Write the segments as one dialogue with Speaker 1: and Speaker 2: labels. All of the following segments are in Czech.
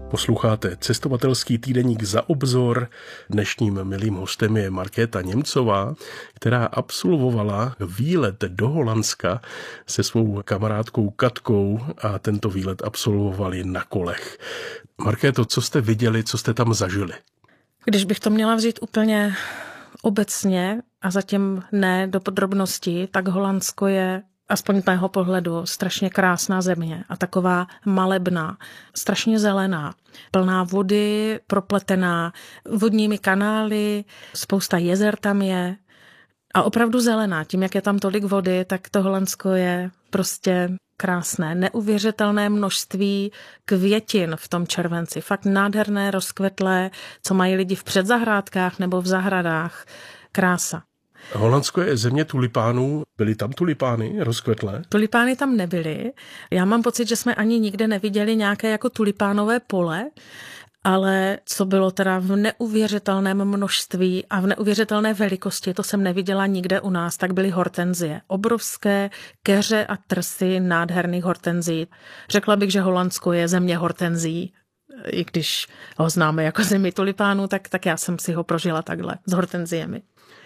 Speaker 1: Posloucháte cestovatelský týdeník Za obzor. Dnešním milým hostem je Markéta Němcová, která absolvovala výlet do Holandska se svou kamarádkou Katkou a tento výlet absolvovali na kolech. Markéto, co jste viděli, co jste tam zažili?
Speaker 2: Když bych to měla vzít úplně obecně a zatím ne do podrobností, tak Holandsko je, aspoň z mého pohledu, strašně krásná země a taková malebná, strašně zelená, plná vody, propletená vodními kanály, spousta jezer tam je a opravdu zelená. Tím, jak je tam tolik vody, tak to Holandsko je prostě krásné, neuvěřitelné množství květin v tom červenci. Fakt nádherné, rozkvetlé, co mají lidi v předzahrádkách nebo v zahradách. Krása.
Speaker 1: Holandsko je země tulipánů. Byly tam tulipány rozkvetlé?
Speaker 2: Tulipány tam nebyly. Já mám pocit, že jsme ani nikde neviděli nějaké jako tulipánové pole, ale co bylo teda v neuvěřitelném množství a v neuvěřitelné velikosti, to jsem neviděla nikde u nás, tak byly hortenzie. Obrovské keře a trsy nádherných hortenzí. Řekla bych, že Holandsko je země hortenzí. I když ho známe jako zemi tulipánů, tak já jsem si ho prožila takhle s hortenziemi.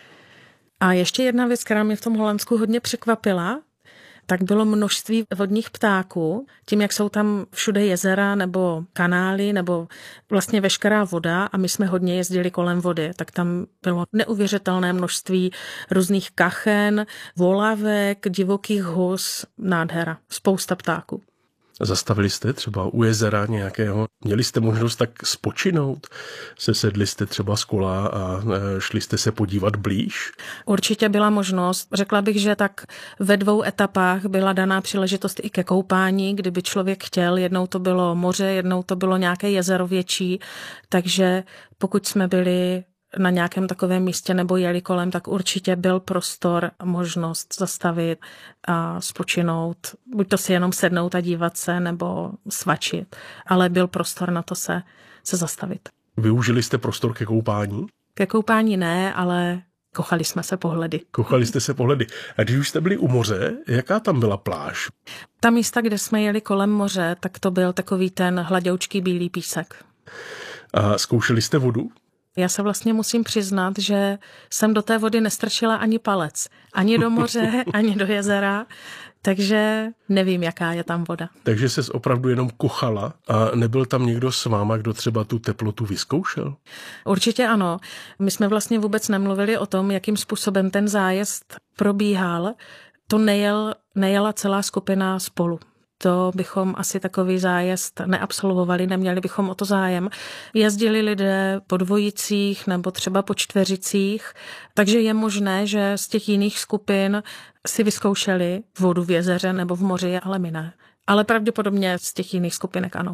Speaker 2: A ještě jedna věc, která mě v tom Holandsku hodně překvapila, tak bylo množství vodních ptáků. Tím, jak jsou tam všude jezera nebo kanály nebo vlastně veškerá voda a my jsme hodně jezdili kolem vody, tak tam bylo neuvěřitelné množství různých kachen, volavek, divokých hus, nádhera, spousta ptáků.
Speaker 1: Zastavili jste třeba u jezera nějakého? Měli jste možnost tak spočinout? Sesedli jste třeba z kola a šli jste se podívat blíž?
Speaker 2: Určitě byla možnost. Řekla bych, že tak ve 2 etapách byla daná příležitost i ke koupání, kdyby člověk chtěl. Jednou to bylo moře, jednou to bylo nějaké jezero větší. Takže pokud jsme byli na nějakém takovém místě nebo jeli kolem, tak určitě byl prostor a možnost zastavit a spočinout. Buď to si jenom sednout a dívat se, nebo svačit. Ale byl prostor na to se zastavit.
Speaker 1: Využili jste prostor ke koupání?
Speaker 2: Ke koupání ne, ale kochali jsme se pohledy.
Speaker 1: Kochali jste se pohledy. A když už jste byli u moře, jaká tam byla pláž?
Speaker 2: Ta místa, kde jsme jeli kolem moře, tak to byl takový ten hladoučký bílý písek.
Speaker 1: A zkoušeli jste vodu?
Speaker 2: Já se vlastně musím přiznat, že jsem do té vody nestrčila ani palec. Ani do moře, ani do jezera, takže nevím, jaká je tam voda.
Speaker 1: Takže ses opravdu jenom kochala a nebyl tam někdo s váma, kdo třeba tu teplotu vyzkoušel?
Speaker 2: Určitě ano. My jsme vlastně vůbec nemluvili o tom, jakým způsobem ten zájezd probíhal. To nejela celá skupina spolu. To bychom asi takový zájezd neabsolvovali, neměli bychom o to zájem. Jezdili lidé po dvojicích nebo třeba po čtveřicích, takže je možné, že z těch jiných skupin si vyzkoušeli vodu v jezeře nebo v moři, ale my ne. Ale pravděpodobně z těch jiných skupinek ano.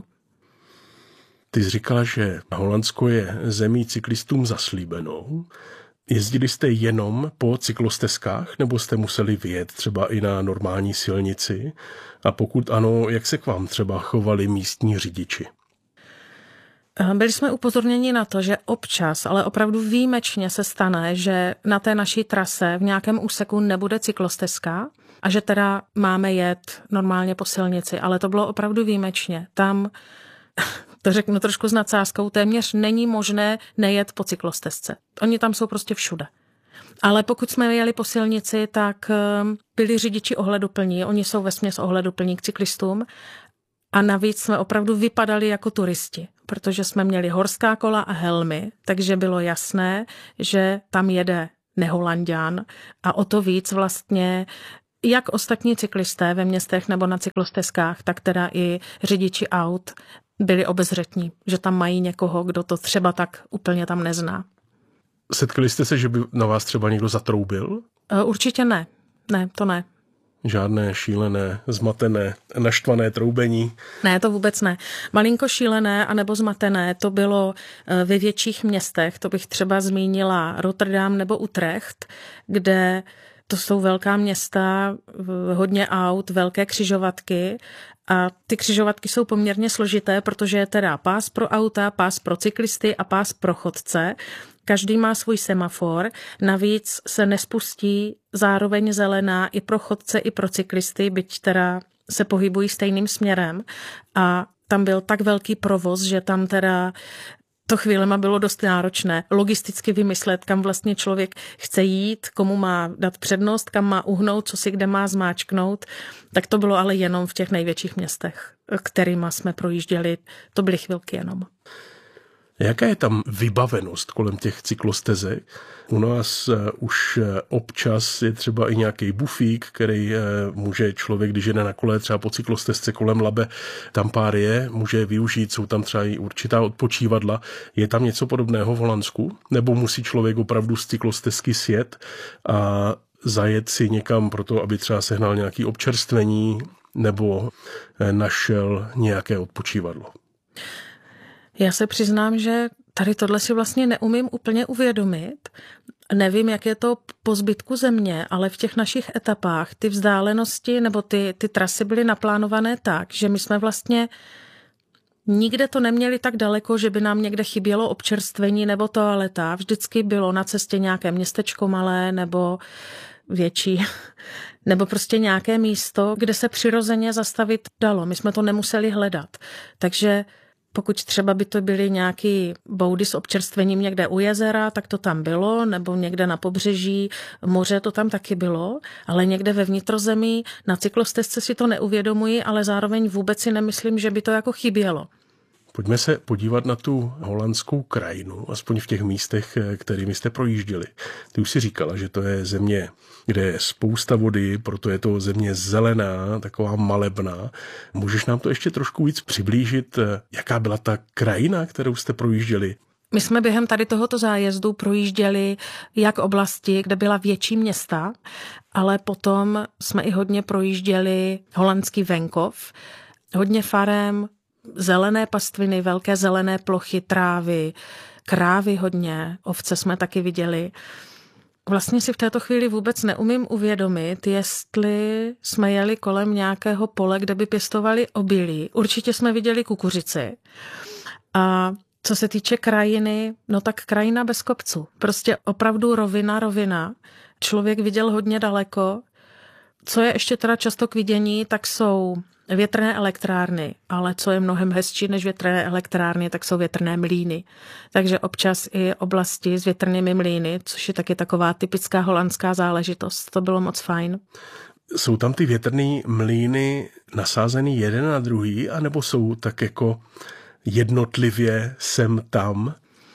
Speaker 1: Ty jsi říkala, že Holandsko je zemí cyklistům zaslíbenou. Jezdili jste jenom po cyklostezkách, nebo jste museli vyjet třeba i na normální silnici? A pokud ano, jak se k vám třeba chovali místní řidiči?
Speaker 2: Byli jsme upozorněni na to, že občas, ale opravdu výjimečně se stane, že na té naší trase v nějakém úseku nebude cyklostezka a že teda máme jet normálně po silnici, ale to bylo opravdu výjimečně. Tam, to řeknu trošku s nadsázkou, téměř není možné nejet po cyklostezce. Oni tam jsou prostě všude. Ale pokud jsme jeli po silnici, tak byli řidiči ohleduplní. Oni jsou vesměs ohleduplní k cyklistům. A navíc jsme opravdu vypadali jako turisti, protože jsme měli horská kola a helmy, takže bylo jasné, že tam jede neholanďan a o to víc vlastně jak ostatní cyklisté ve městech nebo na cyklostezkách, tak teda i řidiči aut byli obezřetní, že tam mají někoho, kdo to třeba tak úplně tam nezná.
Speaker 1: Setkali jste se, že by na vás třeba někdo zatroubil?
Speaker 2: Určitě ne. Ne, to ne.
Speaker 1: Žádné šílené, zmatené, naštvané troubení? Ne,
Speaker 2: to vůbec ne. Malinko šílené anebo zmatené to bylo ve větších městech. To bych třeba zmínila Rotterdam nebo Utrecht, kde to jsou velká města, hodně aut, velké křižovatky a ty křižovatky jsou poměrně složité, protože je teda pás pro auta, pás pro cyklisty a pás pro chodce. Každý má svůj semafor, navíc se nespustí zároveň zelená i pro chodce, i pro cyklisty, byť teda se pohybují stejným směrem. A tam byl tak velký provoz, že tam teda to chvílema bylo dost náročné logisticky vymyslet, kam vlastně člověk chce jít, komu má dát přednost, kam má uhnout, co si kde má zmáčknout. Tak to bylo ale jenom v těch největších městech, kterýma jsme projížděli. To byly chvilky jenom.
Speaker 1: Jaká je tam vybavenost kolem těch cyklostezek? U nás už občas je třeba i nějaký bufík, který může člověk, když jede na kole třeba po cyklostezce kolem Labe, tam pár je, může využít, jsou tam třeba i určitá odpočívadla. Je tam něco podobného v Holandsku? Nebo musí člověk opravdu z cyklostezky sjet a zajet si někam pro to, aby třeba sehnal nějaké občerstvení nebo našel nějaké odpočívadlo?
Speaker 2: Já se přiznám, že tady tohle si vlastně neumím úplně uvědomit. Nevím, jak je to po zbytku země, ale v těch našich etapách ty vzdálenosti nebo ty trasy byly naplánované tak, že my jsme vlastně nikde to neměli tak daleko, že by nám někde chybělo občerstvení nebo toaleta. Vždycky bylo na cestě nějaké městečko malé nebo větší, nebo prostě nějaké místo, kde se přirozeně zastavit dalo. My jsme to nemuseli hledat. Takže pokud třeba by to byly nějaký boudy s občerstvením někde u jezera, tak to tam bylo, nebo někde na pobřeží moře to tam taky bylo, ale někde ve vnitrozemí na cyklostezce si to neuvědomuji, ale zároveň vůbec si nemyslím, že by to jako chybělo.
Speaker 1: Pojďme se podívat na tu holandskou krajinu, aspoň v těch místech, kterými jste projížděli. Ty už si říkala, že to je země, kde je spousta vody, proto je to země zelená, taková malebná. Můžeš nám to ještě trošku víc přiblížit, jaká byla ta krajina, kterou jste projížděli?
Speaker 2: My jsme během tady tohoto zájezdu projížděli jak oblasti, kde byla větší města, ale potom jsme i hodně projížděli holandský venkov, hodně farem, zelené pastviny, velké zelené plochy, trávy, krávy hodně, ovce jsme taky viděli. Vlastně si v této chvíli vůbec neumím uvědomit, jestli jsme jeli kolem nějakého pole, kde by pěstovali obilí. Určitě jsme viděli kukuřici. A co se týče krajiny, no tak krajina bez kopců. Prostě opravdu rovina. Člověk viděl hodně daleko. Co je ještě teda často k vidění, tak jsou větrné elektrárny, ale co je mnohem hezčí než větrné elektrárny, tak jsou větrné mlýny. Takže občas i oblasti s větrnými mlýny, což je taky taková typická holandská záležitost. To bylo moc fajn.
Speaker 1: Jsou tam ty větrné mlýny nasázený jeden na druhý, anebo jsou tak jako jednotlivě sem tam?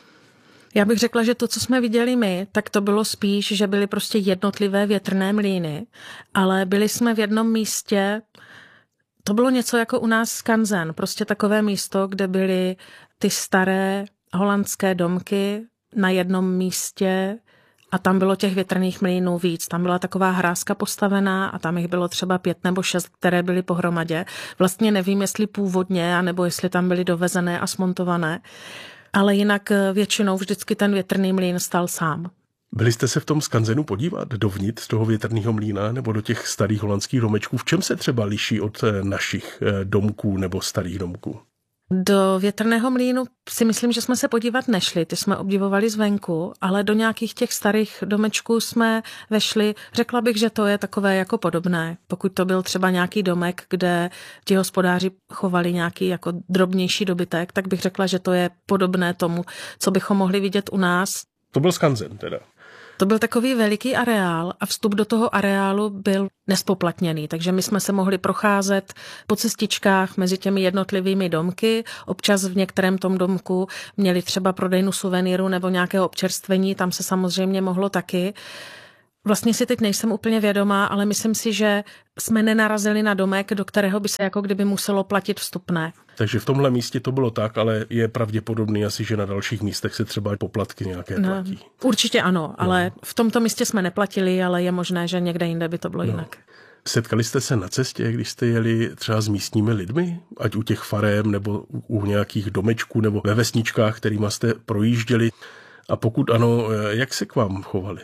Speaker 2: Já bych řekla, že to, co jsme viděli my, tak to bylo spíš, že byly prostě jednotlivé větrné mlýny, ale byli jsme v jednom místě, to bylo něco jako u nás skanzen, prostě takové místo, kde byly ty staré holandské domky na jednom místě a tam bylo těch větrných mlýnů víc. Tam byla taková hrázka postavená a tam jich bylo třeba 5 nebo 6, které byly pohromadě. Vlastně nevím, jestli původně, anebo jestli tam byly dovezené a smontované. Ale jinak většinou vždycky ten větrný mlýn stál sám.
Speaker 1: Byli jste se v tom skanzenu podívat dovnitř toho větrného mlýna nebo do těch starých holandských domečků? V čem se třeba liší od našich domků nebo starých domků?
Speaker 2: Do větrného mlýnu si myslím, že jsme se podívat nešli, ty jsme obdivovali zvenku, ale do nějakých těch starých domečků jsme vešli. Řekla bych, že to je takové jako podobné. Pokud to byl třeba nějaký domek, kde ti hospodáři chovali nějaký jako drobnější dobytek, tak bych řekla, že to je podobné tomu, co bychom mohli vidět u nás.
Speaker 1: To byl skanzen teda.
Speaker 2: To byl takový veliký areál a vstup do toho areálu byl nespoplatněný, takže my jsme se mohli procházet po cestičkách mezi těmi jednotlivými domky. Občas v některém tom domku měli třeba prodejnu suvenýru nebo nějakého občerstvení, tam se samozřejmě mohlo taky. Vlastně si teď nejsem úplně vědomá, ale myslím si, že jsme nenarazili na domek, do kterého by se jako kdyby muselo platit vstupné.
Speaker 1: Takže v tomhle místě to bylo tak, ale je pravděpodobný asi, že na dalších místech se třeba poplatky nějaké platí.
Speaker 2: Určitě ano, ale v tomto místě jsme neplatili, ale je možné, že někde jinde by to bylo jinak.
Speaker 1: Setkali jste se na cestě, když jste jeli třeba s místními lidmi, ať u těch farem nebo u nějakých domečků nebo ve vesničkách, kterýma jste projížděli? A pokud ano, jak se k vám chovali?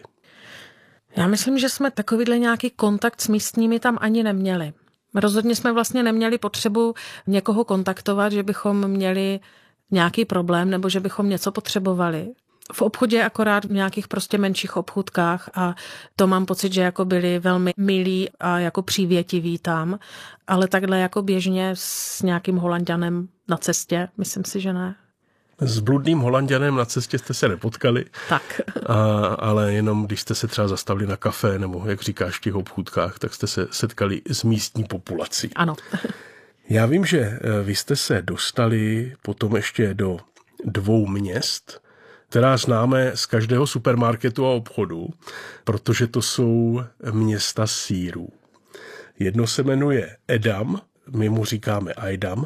Speaker 2: Já myslím, že jsme takovýhle nějaký kontakt s místními tam ani neměli. Rozhodně jsme vlastně neměli potřebu někoho kontaktovat, že bychom měli nějaký problém nebo že bychom něco potřebovali. v obchodě, akorát v nějakých prostě menších obchůdkách, a to mám pocit, že jako byli velmi milí a jako přívětiví tam, ale takhle jako běžně s nějakým Holanďanem na cestě, myslím si, že ne.
Speaker 1: S bludným Holanďanem na cestě jste se nepotkali,
Speaker 2: Tak.
Speaker 1: Ale jenom když jste se třeba zastavili na kafe nebo, jak říkáš, v těch obchůdkách, tak jste se setkali s místní populací.
Speaker 2: Ano.
Speaker 1: Já vím, že vy jste se dostali potom ještě do 2 měst, která známe z každého supermarketu a obchodu, protože to jsou města sýrů. Jedno se jmenuje Edam, my mu říkáme Ajdam,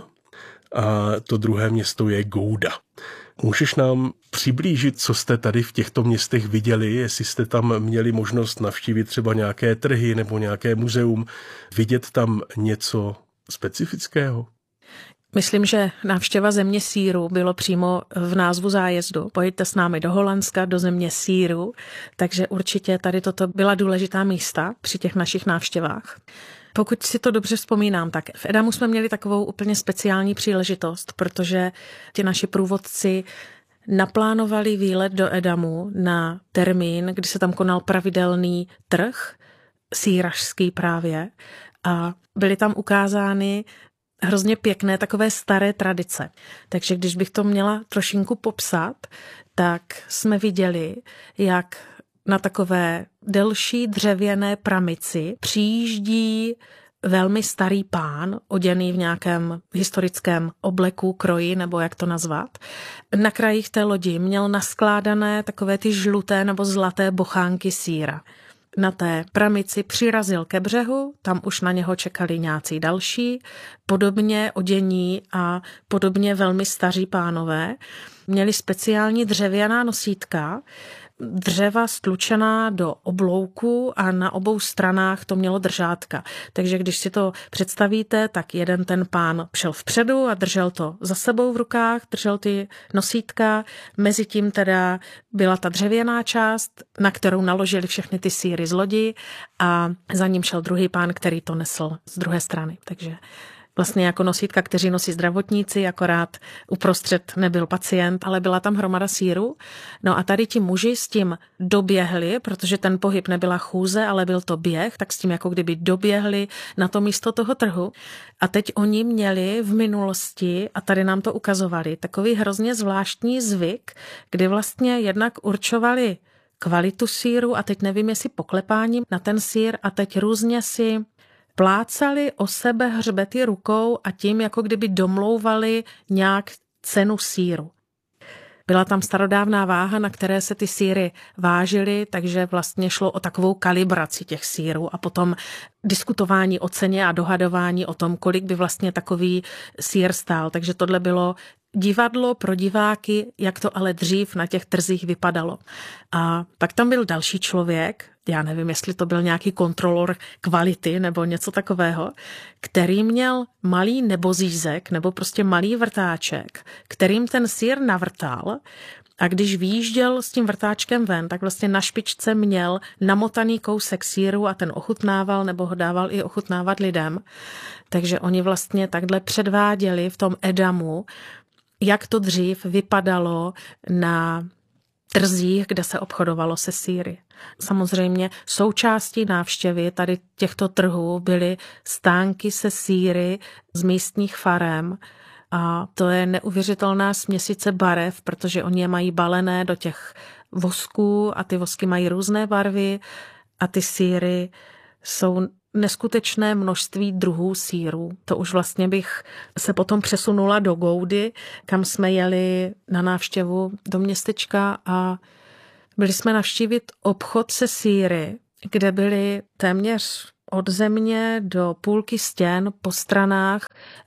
Speaker 1: a to druhé město je Gouda. Můžeš nám přiblížit, co jste tady v těchto městech viděli, jestli jste tam měli možnost navštívit třeba nějaké trhy nebo nějaké muzeum, vidět tam něco specifického?
Speaker 2: Myslím, že návštěva země sýru bylo přímo v názvu zájezdu. Pojďte s námi do Holandska, do země sýru, takže určitě tady toto byla důležitá místa při těch našich návštěvách. Pokud si to dobře vzpomínám, tak v Edamu jsme měli takovou úplně speciální příležitost, protože ti naši průvodci naplánovali výlet do Edamu na termín, kdy se tam konal pravidelný trh, sýrařský právě, a byly tam ukázány hrozně pěkné takové staré tradice. Takže když bych to měla trošinku popsat, tak jsme viděli, jak na takové delší dřevěné pramici přijíždí velmi starý pán, oděný v nějakém historickém obleku, kroji, nebo jak to nazvat. Na krajích té lodi měl naskládané takové ty žluté nebo zlaté bochánky sýra. Na té pramici přirazil ke břehu, tam už na něho čekali nějací další, podobně odění a podobně velmi staří pánové. Měli speciální dřevěná nosítka, dřeva stlučená do oblouku a na obou stranách to mělo držátka. Takže když si to představíte, tak jeden ten pán šel vpředu a držel to za sebou v rukách, držel ty nosítka, mezi tím teda byla ta dřevěná část, na kterou naložili všechny ty sýry z lodi, a za ním šel druhý pán, který to nesl z druhé strany. Takže vlastně jako nosítka, kteří nosí zdravotníci, akorát uprostřed nebyl pacient, ale byla tam hromada sýru. No a tady ti muži s tím doběhli, protože ten pohyb nebyla chůze, ale byl to běh, tak s tím jako kdyby doběhli na to místo toho trhu. A teď oni měli v minulosti, a tady nám to ukazovali, takový hrozně zvláštní zvyk, kdy vlastně jednak určovali kvalitu sýru a teď nevím, jestli poklepáním na ten sýr a teď různě si plácali o sebe hřbety rukou a tím jako kdyby domlouvali nějak cenu sýru. Byla tam starodávná váha, na které se ty sýry vážily, takže vlastně šlo o takovou kalibraci těch sýrů a potom diskutování o ceně a dohadování o tom, kolik by vlastně takový sýr stál. Takže tohle bylo divadlo pro diváky, jak to ale dřív na těch trzích vypadalo. A pak tam byl další člověk, já nevím, jestli to byl nějaký kontrolor kvality nebo něco takového, který měl malý nebozízek nebo prostě malý vrtáček, kterým ten sýr navrtal, a když výjížděl s tím vrtáčkem ven, tak vlastně na špičce měl namotaný kousek sýru a ten ochutnával nebo ho dával i ochutnávat lidem. Takže oni vlastně takhle předváděli v tom Edamu, jak to dřív vypadalo na trzích, kde se obchodovalo se sýry. Samozřejmě součástí návštěvy tady těchto trhů byly stánky se sýry z místních farem, a to je neuvěřitelná směsice barev, protože oni je mají balené do těch vosků a ty vosky mají různé barvy a ty sýry jsou neskutečné množství druhů sýrů. To už vlastně bych se potom přesunula do Goudy, kam jsme jeli na návštěvu do městečka a byli jsme navštívit obchod se sýry, kde byly téměř od země do půlky stěn po stranách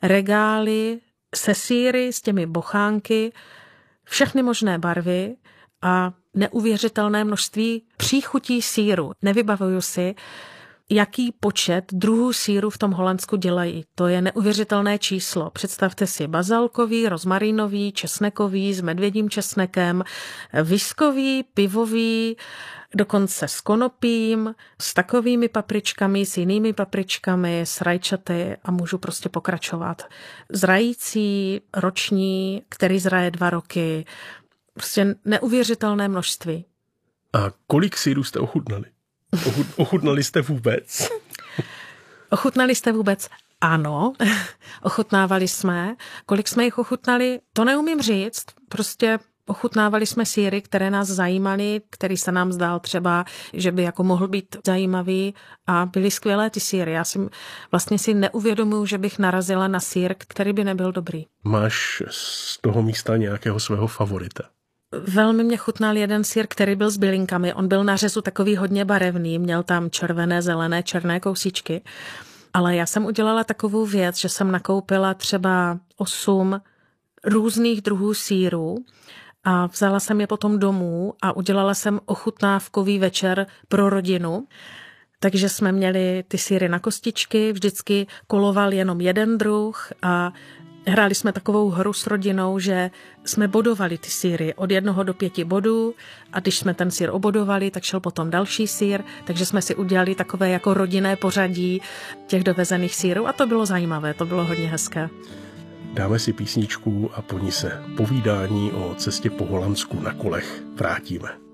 Speaker 2: regály se sýry, s těmi bochánky, všechny možné barvy a neuvěřitelné množství příchutí sýru. Nevybavuju si, jaký počet druhů sýru v tom Holandsku dělají. To je neuvěřitelné číslo. Představte si bazalkový, rozmarínový, česnekový, s medvědím česnekem, viskový, pivový, dokonce s konopím, s takovými papričkami, s jinými papričkami, s rajčaty a můžu prostě pokračovat. Zrající, roční, který zraje 2 roky, prostě neuvěřitelné množství.
Speaker 1: A kolik sýrů jste ochutnali? Ochutnali jste vůbec?
Speaker 2: Ochutnali jste vůbec? Ano, ochutnávali jsme. Kolik jsme jich ochutnali, to neumím říct. Prostě ochutnávali jsme sýry, které nás zajímaly, který se nám zdál třeba, že by jako mohl být zajímavý a byly skvělé ty sýry. Já si neuvědomuji, že bych narazila na sýr, který by nebyl dobrý.
Speaker 1: Máš z toho místa nějakého svého favorita?
Speaker 2: Velmi mě chutnal jeden sýr, který byl s bylinkami. On byl na řezu takový hodně barevný, měl tam červené, zelené, černé kousíčky. Ale já jsem udělala takovou věc, že jsem nakoupila třeba 8 různých druhů sýrů a vzala jsem je potom domů a udělala jsem ochutnávkový večer pro rodinu. Takže jsme měli ty sýry na kostičky, vždycky koloval jenom jeden druh a hráli jsme takovou hru s rodinou, že jsme bodovali ty sýry od 1 do 5 bodů a když jsme ten sýr obodovali, tak šel potom další sýr, takže jsme si udělali takové jako rodinné pořadí těch dovezených sýrů a to bylo zajímavé, to bylo hodně hezké.
Speaker 1: Dáme si písničku a po ní se povídání o cestě po Holandsku na kolech vrátíme.